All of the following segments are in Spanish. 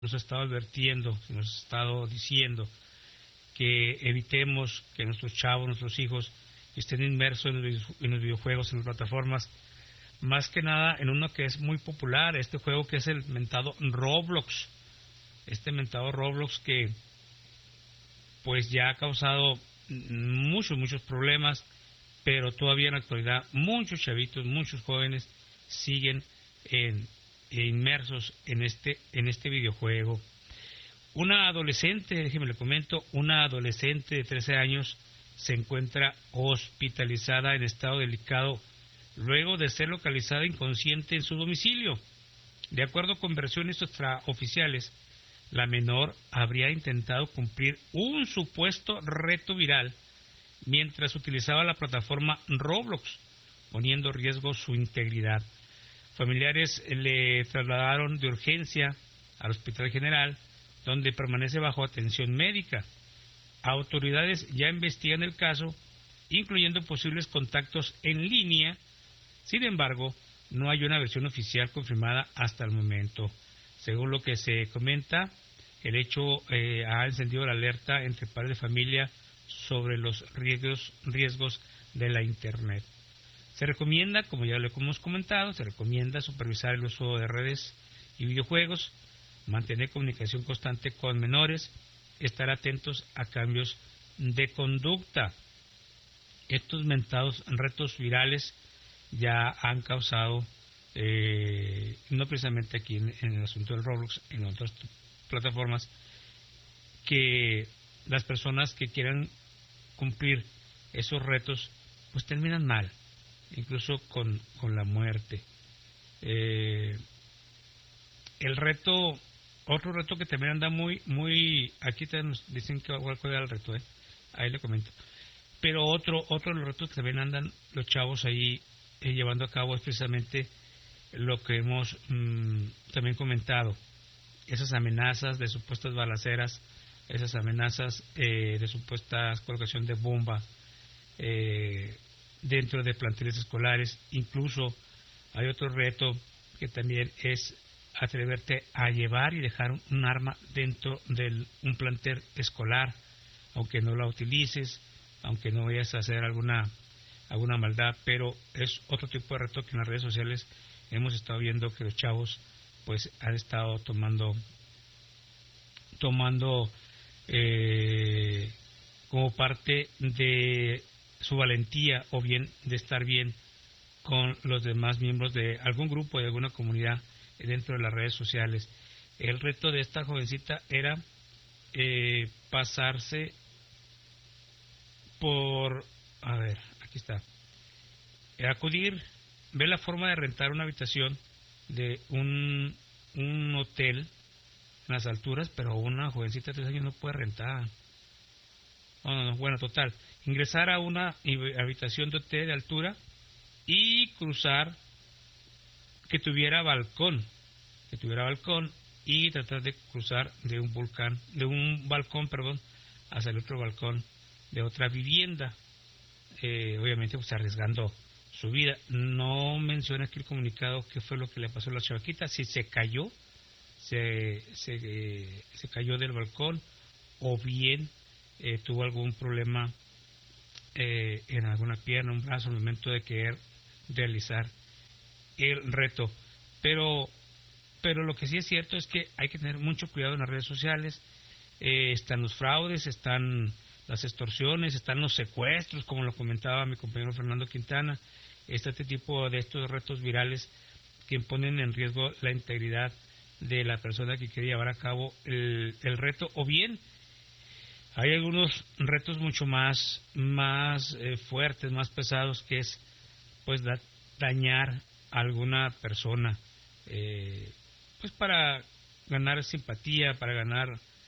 nos ha estado advirtiendo, nos ha estado diciendo que evitemos que nuestros chavos, nuestros hijos estén inmersos en los videojuegos, en las plataformas, más que nada en uno que es muy popular, este juego que es el mentado Roblox, que pues ya ha causado muchos problemas, pero todavía en la actualidad muchos chavitos, muchos jóvenes siguen inmersos en este videojuego. Una adolescente, déjeme le comento, una adolescente de 13 años se encuentra hospitalizada en estado delicado luego de ser localizada inconsciente en su domicilio. De acuerdo con versiones extraoficiales, la menor habría intentado cumplir un supuesto reto viral mientras utilizaba la plataforma Roblox, poniendo en riesgo su integridad. Familiares le trasladaron de urgencia al Hospital General, donde permanece bajo atención médica. Autoridades ya investigan el caso, incluyendo posibles contactos en línea. Sin embargo, no hay una versión oficial confirmada hasta el momento. Según lo que se comenta, el hecho ha encendido la alerta entre padres de familia sobre los riesgos de la Internet. Se recomienda, como ya lo hemos comentado, supervisar el uso de redes y videojuegos, mantener comunicación constante con menores, estar atentos a cambios de conducta. Estos mentados retos virales ya han causado, no precisamente aquí en el asunto del Roblox, en otras plataformas, que las personas que quieran cumplir esos retos pues terminan mal, incluso con la muerte. El reto, otro reto que también anda muy aquí nos dicen que cuál era el reto, ahí le comento. Pero otro de los retos que también andan los chavos ahí llevando a cabo es precisamente lo que hemos también comentado, esas amenazas de supuestas balaceras, esas amenazas de supuesta colocación de bomba dentro de planteles escolares. Incluso hay otro reto que también es atreverte a llevar y dejar un arma dentro de un plantel escolar, aunque no la utilices, aunque no vayas a hacer alguna maldad, pero es otro tipo de reto que en las redes sociales hemos estado viendo que los chavos pues han estado tomando como parte de su valentía o bien de estar bien con los demás miembros de algún grupo, de alguna comunidad dentro de las redes sociales. El reto de esta jovencita era pasarse por, aquí está, acudir, ver la forma de rentar una habitación de un hotel en las alturas, pero una jovencita de 3 años no puede rentar. Bueno, total, ingresar a una habitación de hotel de altura y cruzar, que tuviera balcón y tratar de cruzar de un balcón, hacia el otro balcón de otra vivienda, obviamente pues arriesgando su vida. No menciona aquí el comunicado qué fue lo que le pasó a la chavaquita, si se cayó, se cayó del balcón o bien tuvo algún problema en alguna pierna, un brazo, al momento de querer realizar el reto. Pero lo que sí es cierto es que hay que tener mucho cuidado en las redes sociales. Están los fraudes, están las extorsiones, están los secuestros, como lo comentaba mi compañero Fernando Quintana. Este tipo de estos retos virales que ponen en riesgo la integridad de la persona que quiere llevar a cabo el reto, o bien hay algunos retos mucho más fuertes, más pesados, que es pues dañar a alguna persona, pues para ganar simpatía, para ganar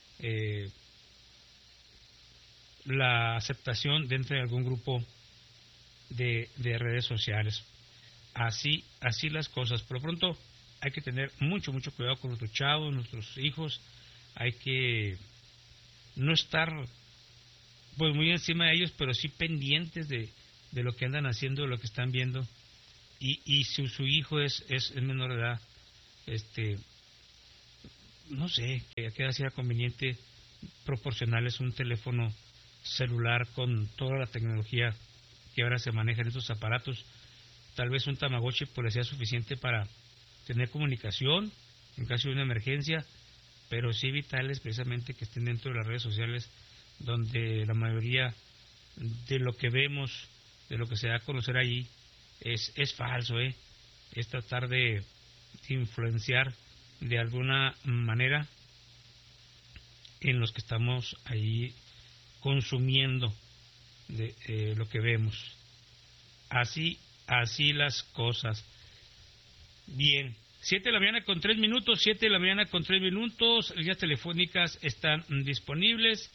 la aceptación dentro de algún grupo de redes sociales. Así las cosas. Por lo pronto hay que tener mucho cuidado con nuestros chavos, nuestros hijos. Hay que no estar pues muy encima de ellos, pero sí pendientes de lo que andan haciendo, de lo que están viendo. Y si su hijo es menor de edad, no sé, que sea conveniente proporcionarles un teléfono celular con toda la tecnología que ahora se maneja en estos aparatos. Tal vez un Tamagotchi pues sea suficiente para tener comunicación en caso de una emergencia, pero sí vitales precisamente que estén dentro de las redes sociales, donde la mayoría de lo que vemos, de lo que se da a conocer allí, es falso, es tratar de influenciar de alguna manera en los que estamos ahí consumiendo de lo que vemos. Así las cosas. Bien, 7 de la mañana con 3 minutos, 7 de la mañana con 3 minutos, las líneas telefónicas están disponibles.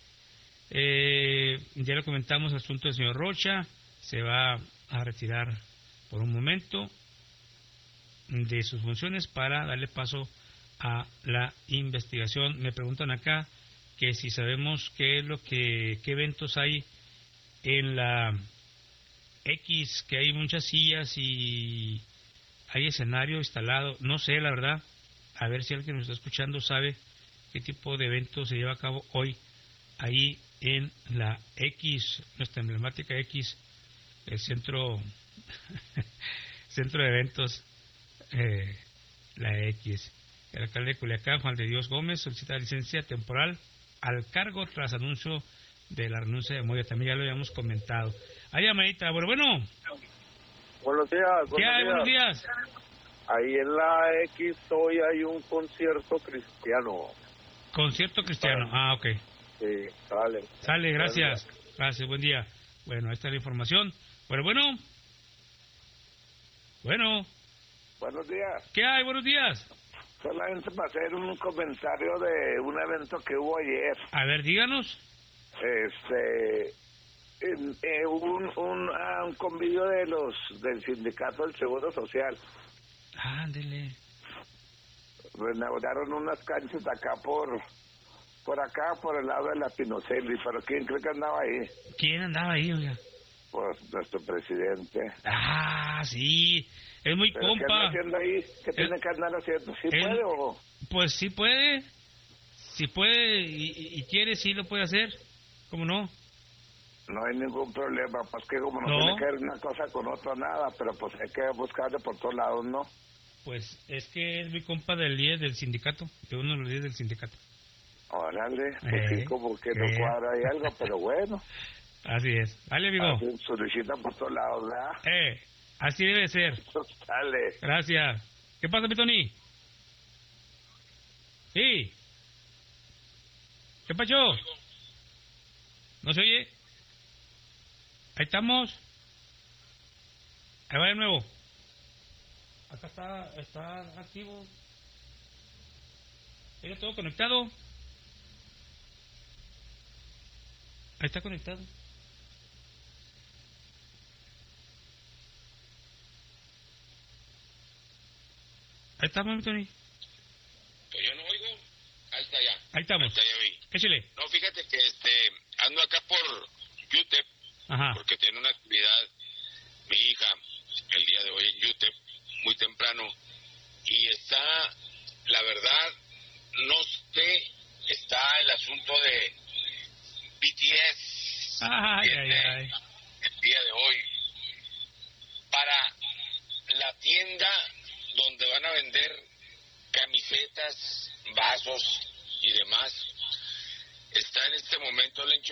Ya lo comentamos, el asunto del señor Rocha, se va a retirar por un momento de sus funciones para darle paso a la investigación. Me preguntan acá que si sabemos qué eventos hay en la X, que hay muchas sillas y hay escenario instalado. No sé, la verdad, a ver si alguien nos está escuchando sabe qué tipo de evento se lleva a cabo hoy ahí en la X, nuestra emblemática X, el centro centro de eventos, la X. El alcalde de Culiacán, Juan de Dios Gómez, solicita licencia temporal al cargo tras anuncio de la renuncia de Moya. También ya lo habíamos comentado. Ahí, llamadita. Bueno. Buenos días. ¿Qué hay? Buenos días. Ahí en la X hoy hay un concierto cristiano. Concierto cristiano. Ok. Sí, sale. Sale, gracias. Gracias, buen día. Bueno, ahí está la información. Bueno. Buenos días. ¿Qué hay? Buenos días. Solamente para hacer un comentario de un evento que hubo ayer. A ver, díganos. Un convivio del sindicato del Seguro Social. Ándele. Reinauguraron unas canchas acá por el lado de la Pinocelli. ¿Pero quién cree que andaba ahí? ¿Quién andaba ahí, oiga? Pues nuestro presidente. Sí, es muy ¿Pero compa. qué anda haciendo ahí? ¿Qué tiene que andar haciendo? ¿Sí puede o...? Pues sí puede. Si puede y quiere, sí lo puede hacer. ¿Cómo no? No hay ningún problema, pues que como no tiene que ver una cosa con otra, nada, pero pues hay que buscarle por todos lados, ¿no? Pues es que es mi compa del líder del sindicato, de uno de los líderes del sindicato. Órale, pues sí, como que no cuadra ahí algo, pero bueno. Así es. Dale, amigo. Solicitan por todos lados, ¿verdad? Así debe ser. Dale. Gracias. ¿Qué pasa, mi Tony? Sí. ¿Qué pasó? ¿No se oye? Ahí estamos. Ahí va de nuevo. Acá está activo. ¿Está todo conectado? Ahí está conectado. Ahí estamos, Tony. Pues yo no oigo. Ahí está ya. Ahí estamos. Ahí está ya, vi. Échale. No, fíjate que ando acá por UTEP. Ajá. Porque tiene una actividad mi hija el día de hoy en UTEP, muy temprano. Y está, la verdad, no sé, está el asunto de BTS. Ay. El día de hoy. Para la tienda donde van a vender camisetas, vasos y demás, está en este momento, Lencho,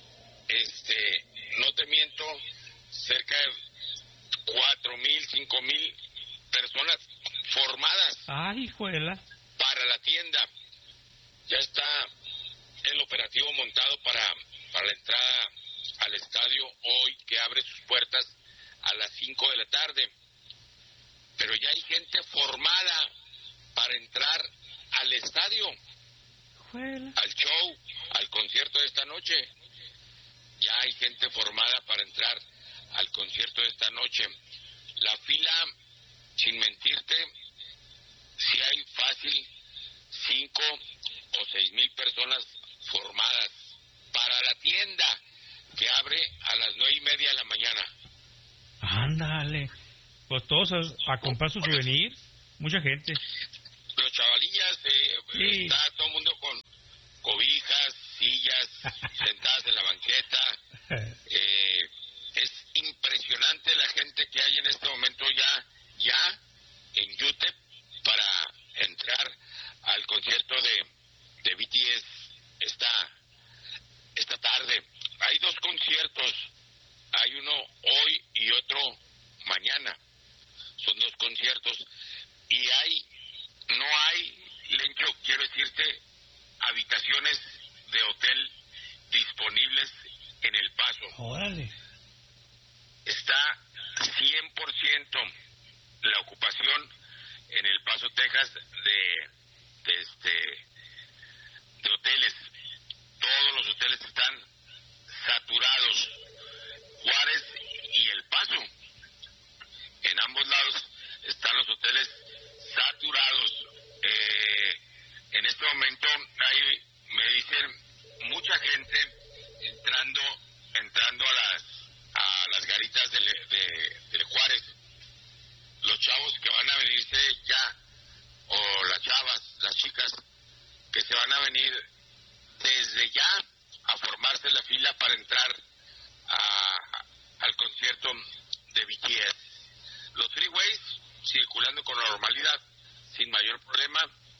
no te miento, cerca de 4,000, 5,000 personas formadas. Ay, hijuela. Para la tienda. Ya está el operativo montado para la entrada al estadio hoy, que abre sus puertas a las 5 de la tarde. Pero ya hay gente formada para entrar al estadio, al show, al concierto de esta noche. Ya hay gente formada para entrar al concierto de esta noche. La fila, sin mentirte, si hay fácil 5 o 6,000 personas formadas para la tienda que abre a las 9:30 de la mañana. Ándale. Pues todos a comprar su souvenir. Mucha gente. Los los chavalillas, sí. Está todo el mundo con cobijas, sillas, sentadas en la banqueta. Es impresionante la gente que hay en este momento ya en UTEP para entrar al concierto de BTS esta tarde. Hay 2 conciertos, hay uno hoy y otro mañana. Son 2 conciertos y no hay, Lencho, quiero decirte, habitaciones de hotel disponibles en El Paso. Órale. Está 100% la ocupación en El Paso, Texas, de hoteles. Todos los hoteles están saturados. Juárez y El Paso. En ambos lados están los hoteles saturados. En este momento me dicen mucha gente entrando a las garitas del Juárez. Los chavos que van a venirse ya, o las chavas, las chicas que se van a venir desde ya a formarse la fila para entrar al concierto de BTS. Los freeways circulando con normalidad, sin mayor problema,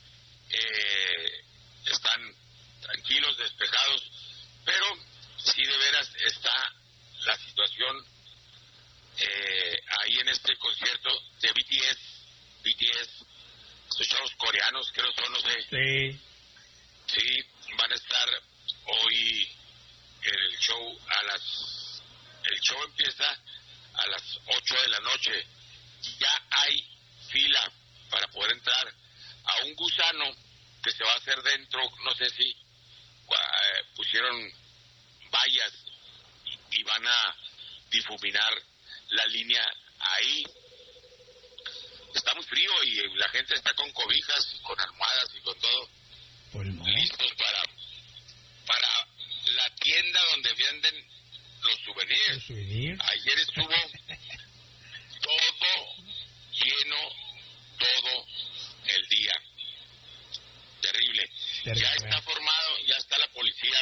están tranquilos, despejados, pero sí de veras está la situación ahí en este concierto de BTS, estos chavos coreanos, creo son, no sé. Sí, van a estar hoy en el show el show empieza a las 8 de la noche. Ya hay fila para poder entrar a un gusano que se va a hacer dentro, no sé si pusieron vallas y van a difuminar la línea ahí. Está muy frío y la gente está con cobijas, con almohadas y con todo, listos para la tienda donde venden los souvenirs. Ayer estuvo todo lleno, todo el día. Terrible. Ya está formado, ya está la policía,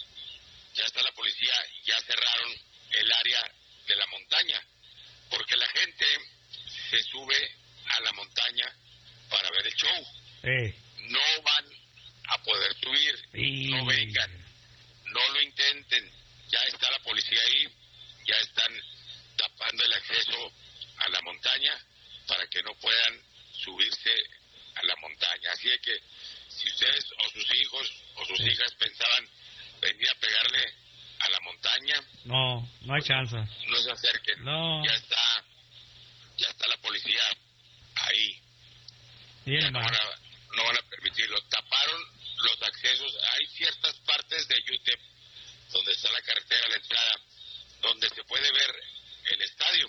ya cerraron el área de la montaña, porque la gente se sube a la montaña para ver el show. No van a poder subir, no vengan, no lo intenten. Ya está la policía ahí, ya están tapando el acceso a la montaña para que no puedan subirse a la montaña. Así de que si ustedes o sus hijos o sus hijas pensaban venir a pegarle a la montaña, no hay chance. No se acerquen. No. Ya está la policía ahí. Ya no van a permitirlo. Taparon los accesos. Hay ciertas partes de UTEP donde está la carretera, la entrada, donde se puede ver el estadio.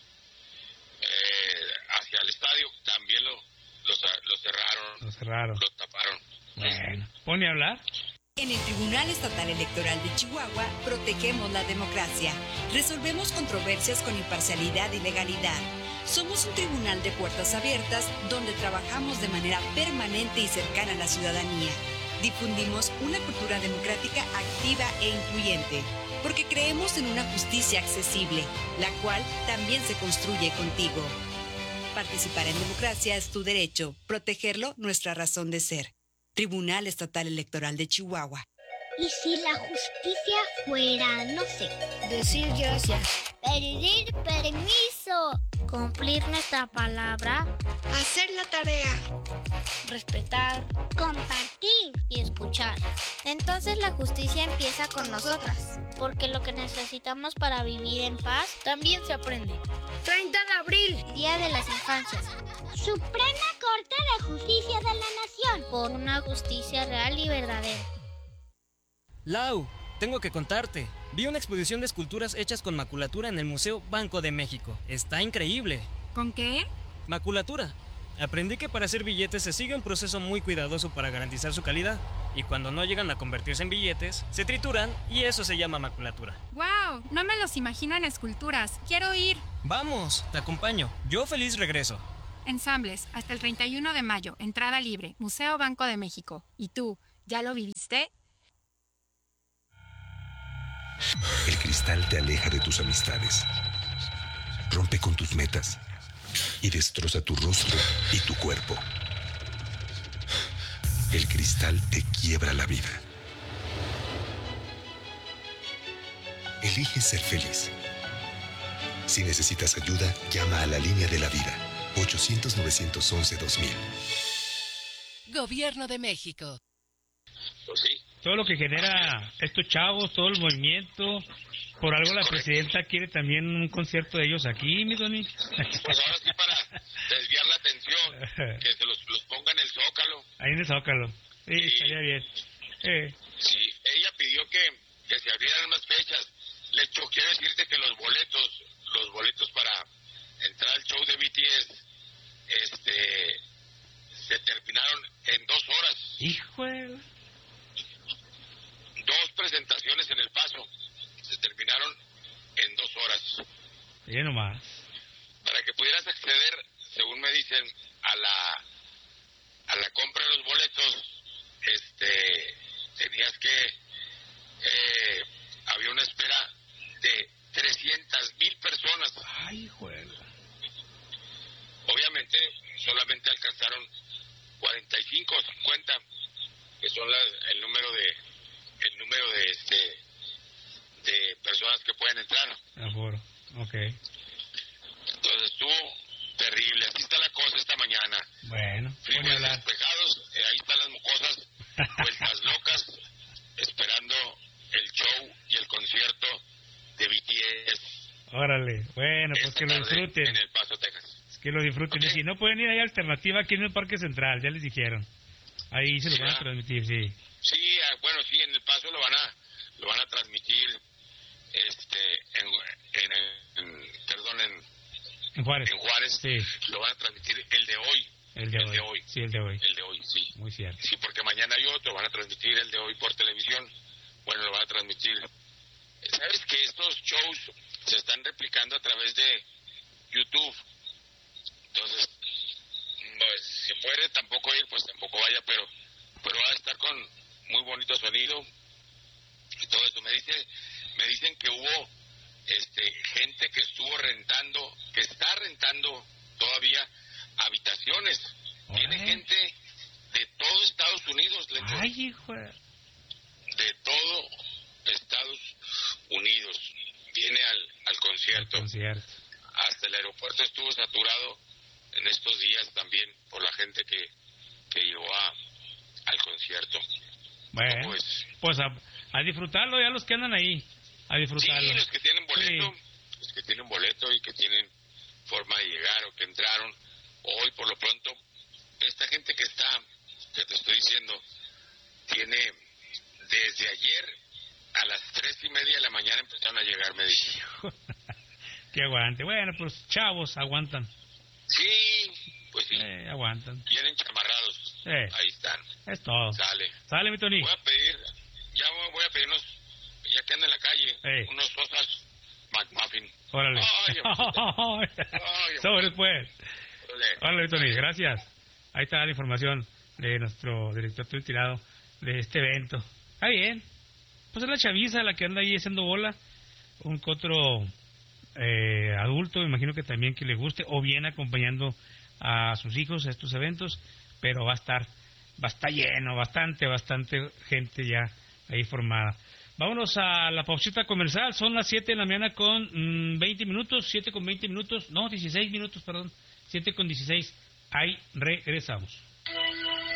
Hacia el estadio también lo cerraron. Lo taparon. Bueno, ¿pone a hablar? En el Tribunal Estatal Electoral de Chihuahua protegemos la democracia. Resolvemos controversias con imparcialidad y legalidad. Somos un tribunal de puertas abiertas donde trabajamos de manera permanente y cercana a la ciudadanía. Difundimos una cultura democrática activa e incluyente, porque creemos en una justicia accesible, la cual también se construye contigo. Participar en democracia es tu derecho, protegerlo nuestra razón de ser. Tribunal Estatal Electoral de Chihuahua. ¿Y si la justicia fuera, no sé, decir gracias, pedir permiso, cumplir nuestra palabra, hacer la tarea, respetar, compartir y escuchar? Entonces la justicia empieza con nosotras, porque lo que necesitamos para vivir en paz también se aprende. 30 de abril, Día de las Infancias. Suprema Corte de Justicia de la Nación. Por una justicia real y verdadera. Lau, tengo que contarte. Vi una exposición de esculturas hechas con maculatura en el Museo Banco de México. Está increíble. ¿Con qué? Maculatura. Aprendí que para hacer billetes se sigue un proceso muy cuidadoso para garantizar su calidad. Y cuando no llegan a convertirse en billetes, se trituran y eso se llama maculatura. ¡Wow! No me los imagino en esculturas. ¡Quiero ir! Vamos, te acompaño. Yo feliz regreso. Ensambles, hasta el 31 de mayo, entrada libre, Museo Banco de México. ¿Y tú, ya lo viviste? El cristal te aleja de tus amistades, rompe con tus metas y destroza tu rostro y tu cuerpo. El cristal te quiebra la vida. Elige ser feliz. Si necesitas ayuda, llama a la línea de la vida, 800-911-2000. Gobierno de México. Pues sí. Todo lo que genera estos chavos, todo el movimiento, por algo la presidenta quiere también un concierto de ellos aquí, mi Tony. Pues ahora sí, para desviar la atención, que se los ponga en el Zócalo. Ahí en el Zócalo, sí, estaría bien. Sí, ella pidió que se abrieran más fechas. Le quiero decirte que los boletos para entrar al show de BTS, se terminaron en 2 horas. ¡Hijo! 2 presentaciones en El Paso se terminaron en 2 horas. Ya nomás. Para que pudieras acceder, según me dicen, a la compra de los boletos, tenías que había una espera de 300,000 personas. Ay, juego. Obviamente solamente alcanzaron 45 o 50, que son el número de personas que pueden entrar. Aforo. Okay. Entonces estuvo terrible. Así está la cosa esta mañana. Bueno, Firmes despejados, ahí están las mocosas, vueltas locas, esperando el show y el concierto de BTS. Órale, bueno, pues que lo disfruten. En El Paso, Texas. Que lo disfruten. Okay. Y si no pueden ir ahí a Alternativa, aquí en el Parque Central, ya les dijeron. Ahí se lo van a transmitir, sí. Sí, bueno, sí, en El Paso lo van a transmitir, en Juárez. En Juárez, sí. Lo van a transmitir el de hoy. El de hoy. Sí, el de hoy. El de hoy, sí. Muy cierto. Sí, porque mañana hay otro, van a transmitir el de hoy por televisión. Bueno, lo van a transmitir. ¿Sabes que estos shows se están replicando a través de YouTube? Entonces, pues, si puede tampoco ir, pues tampoco vaya, pero va a estar con muy bonito sonido y todo eso. Me dicen que hubo gente que estuvo rentando, que está rentando todavía habitaciones. Viene gente de todo Estados Unidos, Lecho. Ay, hijo. De todo Estados Unidos. Viene al concierto. Hasta el aeropuerto estuvo saturado en estos días también por la gente que llegó al concierto. Bueno, pues a disfrutarlo ya los que andan ahí, a disfrutarlo. Sí, los que tienen boleto, y que tienen forma de llegar o que entraron. Hoy, por lo pronto, esta gente que te estoy diciendo, tiene desde ayer a las 3:30 de la mañana empezaron a llegar, me dice. Que aguante. Bueno, pues chavos, aguantan. Sí, pues sí. Aguantan. Vienen chamarrados. Ahí están. Es todo. Sale, mi Tony. Voy a pedir ya que ando en la calle, unos sosas McMuffin. Órale. Sobre pues. Órale, mi Tony, gracias. Ahí está la información de nuestro director tirado de este evento. Está bien. Pues es la chaviza la que anda ahí haciendo bola. Un otro adulto, me imagino que también que le guste, o bien acompañando a sus hijos a estos eventos, pero va a estar lleno, bastante gente ya ahí formada. Vámonos a la pausita comercial, son las 7 de la mañana con 20 minutos, 7 con 20 minutos, no, 16 minutos, perdón, 7 con 16, ahí regresamos.